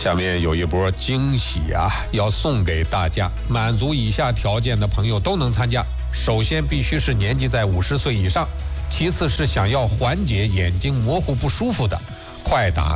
下面有一波惊喜啊，要送给大家。满足以下条件的朋友都能参加。首先必须是年纪在50岁以上，其次是想要缓解眼睛模糊不舒服的，快打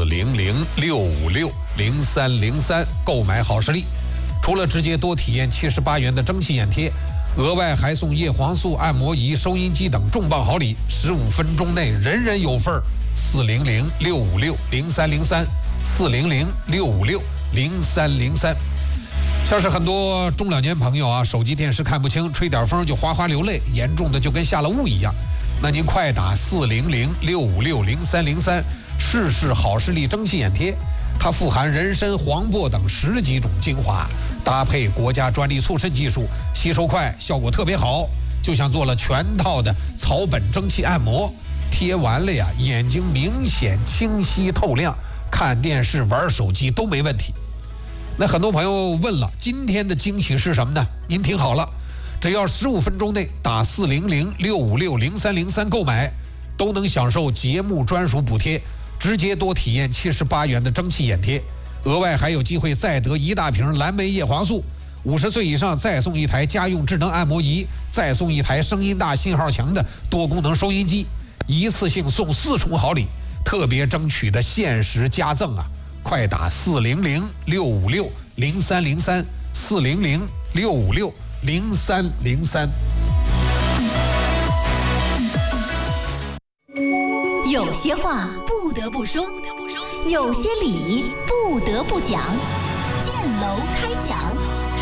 400-656-0303购买好视力。除了直接多体验78元的蒸汽眼贴，额外还送叶黄素、按摩仪、收音机等重磅好礼，15分钟内人人有份儿。400-656-0303，400-656-0303。像是很多中老年朋友啊，手机电视看不清，吹点风就哗哗流泪，严重的就跟下了雾一样。那您快打400-656-0303，试试好视力蒸汽眼贴。它富含人参、黄柏等10几种精华，搭配国家专利促渗技术，吸收快，效果特别好，就像做了全套的草本蒸汽按摩。贴完了呀，眼睛明显清晰透亮，看电视玩手机都没问题。那很多朋友问了，今天的惊喜是什么呢？您听好了，只要15分钟内打400-656-0303购买，都能享受节目专属补贴，直接多体验78元的蒸汽眼贴，额外还有机会再得1大瓶蓝莓叶黄素。50岁以上再送1台家用智能按摩仪，再送1台声音大信号强的多功能收音机，一次性送4重好礼，特别争取的限时加赠啊！快打400-656-0303，400-656-0303。 有些话不得不说，有些理不得不讲，建楼开讲。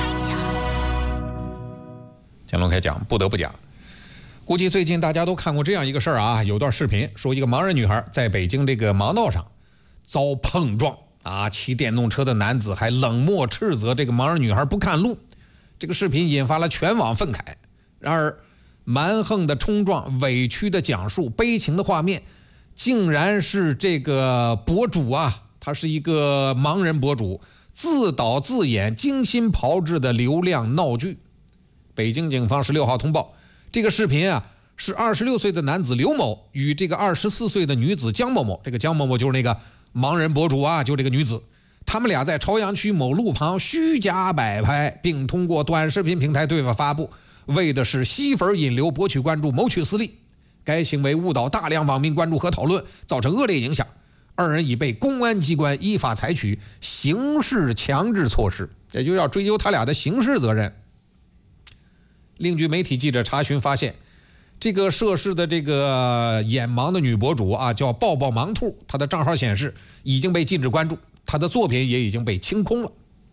建楼开讲不得不讲。估计最近大家都看过这样一个事儿啊，有段视频说一个盲人女孩在北京这个盲道上遭碰撞啊，骑电动车的男子还冷漠斥责这个盲人女孩不看路，这个视频引发了全网愤慨。然而蛮横的冲撞、委屈的讲述、悲情的画面，竟然是这个博主啊，他是一个盲人博主，自导自演、精心炮制的流量闹剧。北京警方16号通报，这个视频啊是26岁的男子刘某与这个24岁的女子江某某，这个江某某就是那个盲人博主啊，就这个女子，他们俩在朝阳区某路旁虚假摆拍，并通过短视频平台对外发布，为的是吸粉引流、博取关注、谋取私利。该行为误导大量网民关注和讨论，造成恶劣影响。二人已被公安机关依法采取刑事强制措施，也就是要追究他俩的刑事责任。另据媒体记者查询发现，这个涉事的这个眼盲的女博主啊，叫抱抱盲兔，她的账号显示已经被禁止关注，她的作品也已经被清空了。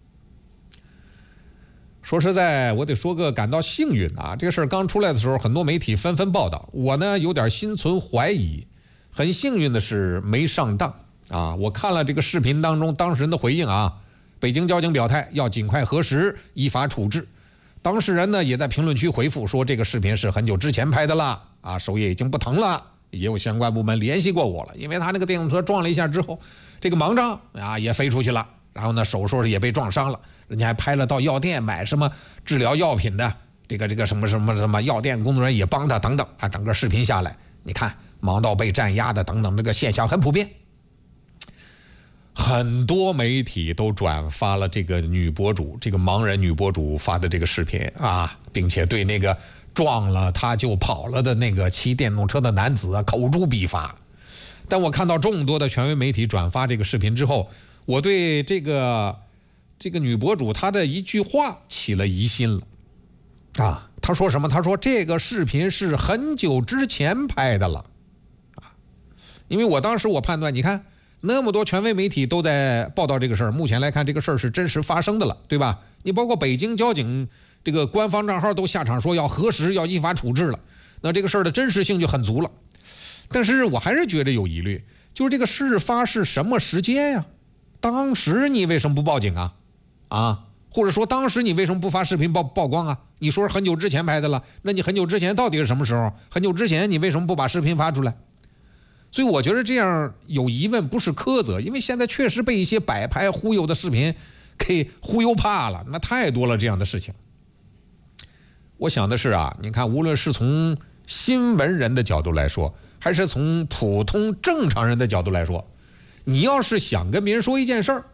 说实在，我得说个感到幸运啊！这个事儿刚出来的时候，很多媒体纷纷报道，我呢有点心存怀疑。很幸运的是没上当啊！我看了这个视频当中当事人的回应啊，北京交警表态要尽快核实，依法处置。当事人呢也在评论区回复说，这个视频是很久之前拍的了啊，手也已经不疼了，也有相关部门联系过我了，因为他那个电动车撞了一下之后，这个盲杖啊也飞出去了，然后呢手说是也被撞伤了，人家还拍了到药店买什么治疗药品的，这个什么药店工作人员也帮他等等啊，整个视频下来，你看盲道被占压的等等，这个现象很普遍。很多媒体都转发了这个女博主，这个盲人女博主发的这个视频啊，并且对那个撞了他就跑了的那个骑电动车的男子啊口诛笔伐。但我看到众多的权威媒体转发这个视频之后，我对这个女博主她的一句话起了疑心了啊。她说什么？她说这个视频是很久之前拍的了啊。因为我当时我判断，你看那么多权威媒体都在报道这个事儿，目前来看这个事儿是真实发生的了，对吧？你包括北京交警这个官方账号都下场说要核实、要依法处置了，那这个事儿的真实性就很足了。但是我还是觉得有疑虑，就是这个事发是什么时间呀？当时你为什么不报警啊？啊，或者说当时你为什么不发视频曝光啊？你说是很久之前拍的了，那你很久之前到底是什么时候？很久之前你为什么不把视频发出来？所以我觉得这样有疑问不是苛责，因为现在确实被一些摆拍忽悠的视频给忽悠怕了，那太多了这样的事情。我想的是啊，你看无论是从新闻人的角度来说，还是从普通正常人的角度来说，你要是想跟别人说一件事儿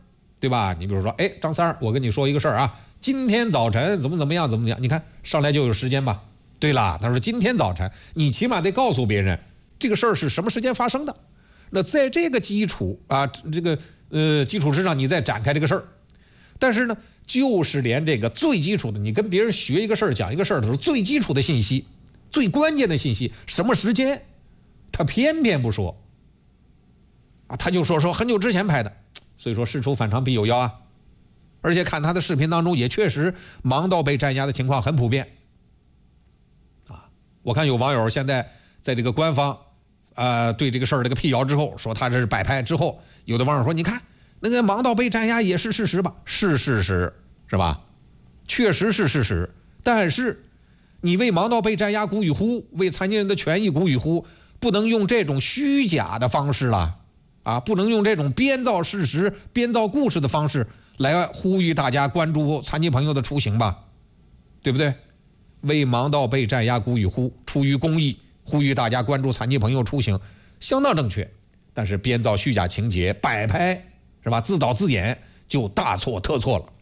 对吧？你比如说，哎，张三儿，我跟你说一个事儿啊，今天早晨怎么样，你看上来就有时间吧。对了，他说今天早晨，你起码得告诉别人这个事儿是什么时间发生的。那在这个基础啊，基础之上，你再展开这个事儿。但是呢，就是连这个最基础的，你跟别人学一个事儿、讲一个事儿的时候，最基础的信息、最关键的信息，什么时间，他偏偏不说啊，他就说很久之前拍的。所以说事出反常必有妖啊，而且看他的视频当中也确实盲道被镇压的情况很普遍啊。我看有网友现在在这个官方对这个事儿这个辟谣之后，说他这是摆拍之后，有的网友说你看那个盲道被镇压也是事实吧，是事实是吧？确实是事实，但是你为盲道被镇压鼓与呼，为残疾人的权益鼓与呼，不能用这种虚假的方式了。不能用这种编造事实、编造故事的方式来呼吁大家关注残疾朋友的出行吧，对不对？为盲道被镇压鼓与呼，出于公益，呼吁大家关注残疾朋友出行，相当正确。但是编造虚假情节、摆拍是吧？自导自演就大错特错了。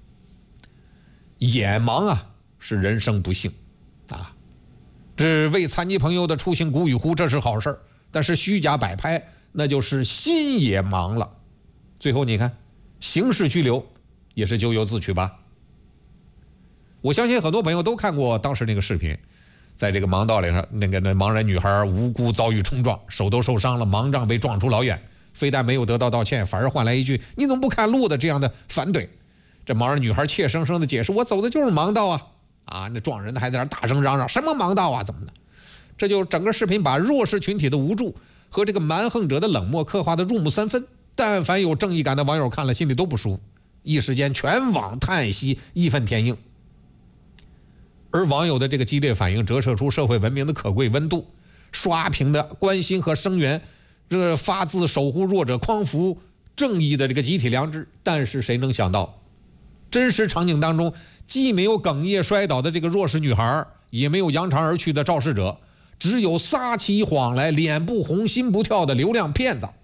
眼盲啊，是人生不幸啊。这为残疾朋友的出行鼓与呼，这是好事，但是虚假摆拍，那就是心也盲了。最后你看，刑事拘留也是咎由自取吧。我相信很多朋友都看过当时那个视频，在这个盲道上，那盲人女孩无辜遭遇冲撞，手都受伤了，盲杖被撞出老远，非但没有得到道歉，反而换来一句“你怎么不看路”的这样的反怼。这盲人女孩怯生生的解释：“我走的就是盲道啊！”那撞人的还在那大声嚷嚷：“什么盲道啊？怎么的？”这就整个视频把弱势群体的无助和这个蛮横者的冷漠刻画的入木三分。但凡有正义感的网友看了心里都不舒服，一时间全网叹息，义愤填膺。而网友的这个激烈反应折射出社会文明的可贵温度，刷屏的关心和声援，这发自守护弱者匡扶正义的这个集体良知。但是谁能想到，真实场景当中既没有哽咽摔倒的这个弱势女孩，也没有扬长而去的肇事者，只有撒起谎来脸不红心不跳的流量骗子。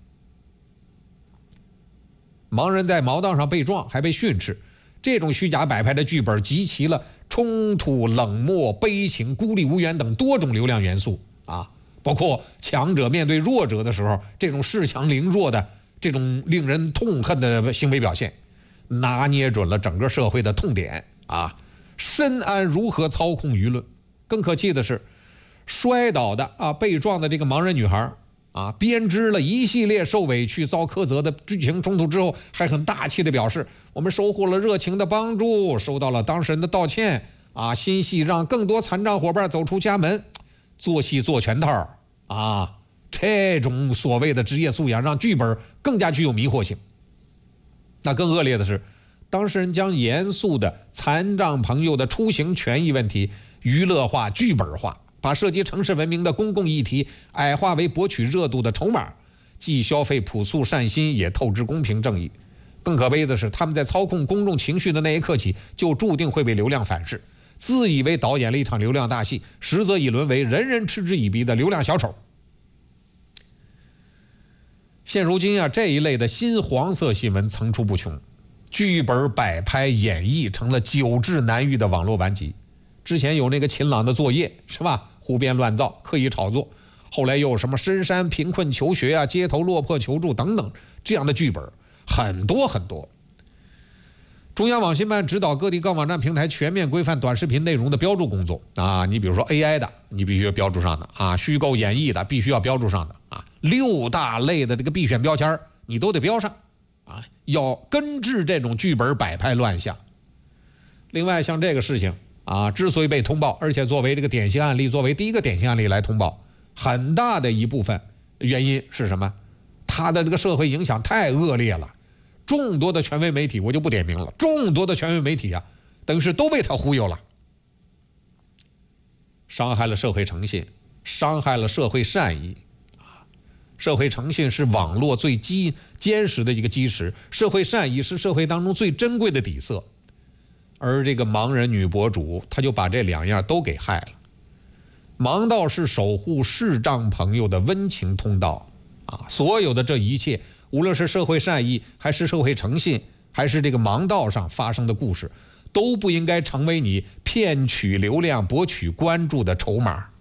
盲人在盲道上被撞还被训斥，这种虚假摆拍的剧本集齐了冲突、冷漠、悲情、孤立无援等多种流量元素包括强者面对弱者的时候这种恃强凌弱的这种令人痛恨的行为表现，拿捏准了整个社会的痛点深谙如何操控舆论。更可气的是，摔倒的被撞的这个盲人女孩编织了一系列受委屈遭苛责的剧情冲突之后，还很大气的表示我们收获了热情的帮助，收到了当事人的道歉心系让更多残障伙伴走出家门，做戏做全套这种所谓的职业素养让剧本更加具有迷惑性。那更恶劣的是，当事人将严肃的残障朋友的出行权益问题娱乐化、剧本化，把涉及城市文明的公共议题矮化为博取热度的筹码，既消费朴素善心，也透支公平正义。更可悲的是，他们在操控公众情绪的那一刻起，就注定会被流量反噬，自以为导演了一场流量大戏，实则已沦为人人嗤之以鼻的流量小丑。现如今这一类的新黄色新闻层出不穷，剧本摆拍演绎成了久治难愈的网络顽疾。之前有那个秦朗的作业是吧，胡编乱造，刻意炒作，后来又有什么深山贫困求学街头落魄求助等等这样的剧本很多很多。中央网信办指导各地各网站平台全面规范短视频内容的标注工作你比如说 AI 的你必须要标注上的虚构演绎的必须要标注上的6大类的这个必选标签你都得标上要根治这种剧本摆拍乱象。另外像这个事情之所以被通报，而且作为这个典型案例，作为第一个典型案例来通报，很大的一部分原因是什么？它的这个社会影响太恶劣了，众多的权威媒体，我就不点名了，众多的权威媒体等于是都被他忽悠了，伤害了社会诚信，伤害了社会善意社会诚信是网络最坚实的一个基石，社会善意是社会当中最珍贵的底色。而这个盲人女博主，她就把这两样都给害了。盲道是守护视障朋友的温情通道所有的这一切，无论是社会善意，还是社会诚信， 还是这个盲道上发生的故事，都不应该成为你骗取流量、博取关注的筹码。